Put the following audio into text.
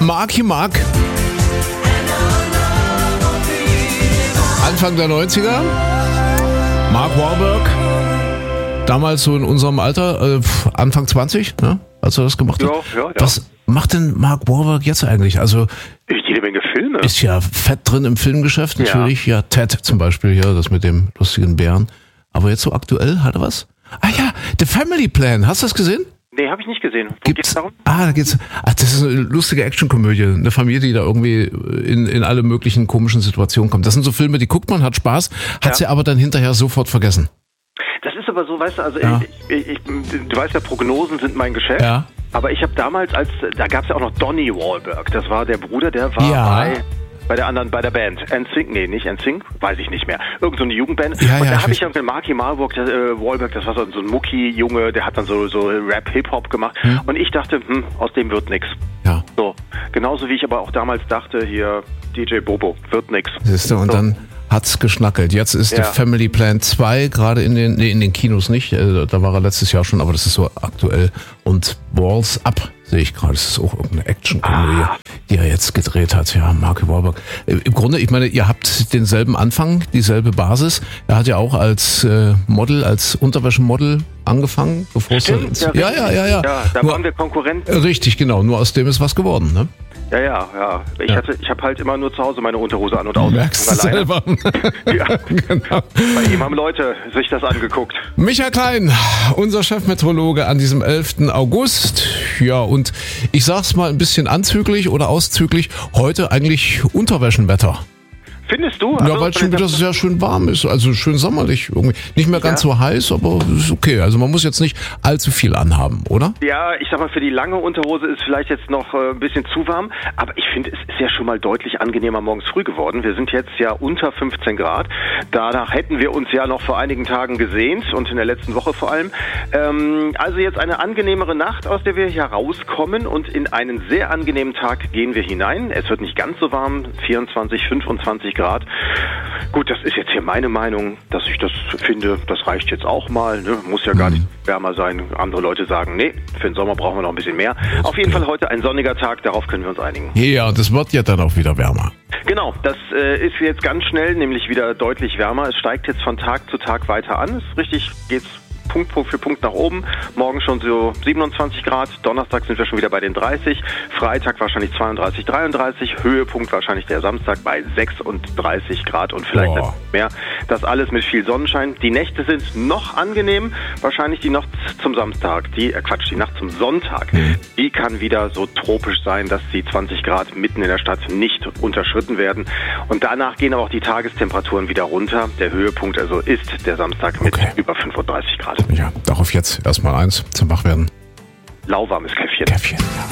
Marky Mark. Anfang der 90er. Mark Wahlberg. Damals so in unserem Alter, Anfang 20, ne? Als er das gemacht hat. Ja. Was macht denn Mark Wahlberg jetzt eigentlich? Also jede Menge Filme. Ist ja fett drin im Filmgeschäft natürlich. Ja, Ted zum Beispiel hier, das mit dem lustigen Bären. Aber jetzt so aktuell, hat er was? Ah ja, The Family Plan, hast du das gesehen? Nee, habe ich nicht gesehen. Wo geht's darum? Da geht's. Das ist eine lustige Actionkomödie. Eine Familie, die da irgendwie in alle möglichen komischen Situationen kommt. Das sind so Filme, die guckt man, hat Spaß, hat sie aber dann hinterher sofort vergessen. Das ist aber so, weißt du, also du weißt ja, Prognosen sind mein Geschäft. Ja. Aber ich habe damals, da gab es ja auch noch Donnie Wahlberg. Das war der Bruder, der war bei der anderen, bei der Band. NSYNC, nee, nicht NSYNC, weiß ich nicht mehr. Irgend so eine Jugendband. Und da habe ich dann mit Marky Wahlberg, das war so ein Mucki-Junge, der hat dann so Rap-Hip-Hop gemacht. Und ich dachte, aus dem wird nix. Ja. So, genauso wie ich aber auch damals dachte, hier DJ Bobo, wird nix. Siehst du, und dann hat's geschnackelt. Jetzt ist The Family Plan 2 gerade in den Kinos nicht. Da war er letztes Jahr schon, aber das ist so aktuell. Und Balls Up sehe ich gerade. Das ist auch irgendeine Action-Komödie, die er jetzt gedreht hat. Ja, Marky Wahlberg. Im Grunde, ich meine, ihr habt denselben Anfang, dieselbe Basis. Er hat ja auch als Model, als Unterwäschemodel angefangen, bevor es Ja, da waren wir Konkurrenten. Richtig, genau. Nur aus dem ist was geworden, ne? Ja. Ich habe halt immer nur zu Hause meine Unterhose an und aus. Merkst du selber. Ja, genau. Bei ihm haben Leute sich das angeguckt. Michael Klein, unser Chefmeteorologe an diesem 11. August. Ja, und ich sag's mal ein bisschen anzüglich oder auszüglich, heute eigentlich Unterwäschenwetter. Findest du? Ja, weil es schon wieder sehr schön warm ist, also schön sommerlich irgendwie. Nicht mehr ganz so heiß, aber ist okay. Also man muss jetzt nicht allzu viel anhaben, oder? Ja, ich sag mal, für die lange Unterhose ist vielleicht jetzt noch ein bisschen zu warm, aber ich finde, es ist ja schon mal deutlich angenehmer morgens früh geworden. Wir sind jetzt ja unter 15 Grad. Danach hätten wir uns ja noch vor einigen Tagen gesehnt und in der letzten Woche vor allem. Also jetzt eine angenehmere Nacht, aus der wir hier rauskommen, und in einen sehr angenehmen Tag gehen wir hinein. Es wird nicht ganz so warm, 24, 25 Grad. Gut, das ist jetzt hier meine Meinung, dass ich das finde, das reicht jetzt auch mal, ne? Muss ja gar nicht wärmer sein. Andere Leute sagen, nee, für den Sommer brauchen wir noch ein bisschen mehr. Auf jeden Fall heute ein sonniger Tag, darauf können wir uns einigen. Ja, das wird ja dann auch wieder wärmer. Genau, das ist jetzt ganz schnell, nämlich wieder deutlich wärmer. Es steigt jetzt von Tag zu Tag weiter an. Es ist richtig, geht's Punkt für Punkt nach oben. Morgen schon so 27 Grad. Donnerstag sind wir schon wieder bei den 30. Freitag wahrscheinlich 32, 33. Höhepunkt wahrscheinlich der Samstag bei 36 Grad und vielleicht mehr. Das alles mit viel Sonnenschein. Die Nächte sind noch angenehm. Wahrscheinlich die Nacht zum Samstag. Die Nacht zum Sonntag. Die kann wieder so tropisch sein, dass die 20 Grad mitten in der Stadt nicht unterschritten werden. Und danach gehen aber auch die Tagestemperaturen wieder runter. Der Höhepunkt also ist der Samstag mit über 35 Grad. Ja, darauf jetzt erstmal eins zum Wachwerden. Lauwarmes Käffchen. Käffchen, ja.